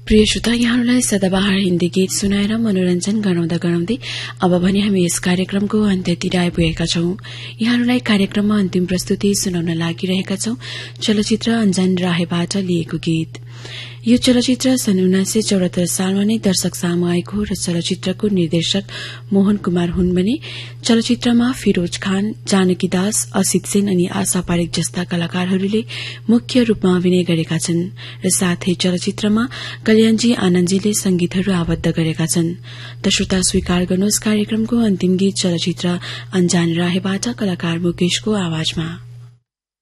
प्रिय श्रोता, यहाँहरूलाई सदाबहार हिन्दी गीत सुनाएर मनोरञ्जन गराउँदै अब भने हामी यस कार्यक्रमको अन्त्यतिर आइपुगेका छौं। यहाँहरूलाई कार्यक्रममा अन्तिम प्रस्तुति सुनाउन लागिरहेका छौं चलचित्र अन्जान राहेबाट लिएको गीत। यो चलचित्र सन् 1974 सालमा नै दर्शक सामु आएको र चलचित्रको निर्देशक मोहन कुमार हुन् भने चलचित्रमा फिरोज खान, जानकी दास, असित सेन अनि आशा पारेख जस्ता कलाकारहरूले मुख्य रूपमा अभिनय गरेका छन् र साथै चलचित्रमा कल्याणजी आनन्दजीले संगीतहरू आबद्ध गरेका छन्। त श्रोता, स्वीकार गर्नुहोस् कार्यक्रमको अन्तिम गीत चलचित्र अन्जान राहेबाट कलाकार मुकेशको आवाजमा।